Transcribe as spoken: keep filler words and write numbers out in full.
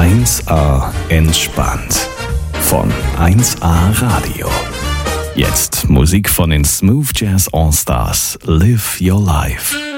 eins A entspannt von eins A Radio. Jetzt Musik von den Smooth Jazz All Stars. Live Your Life.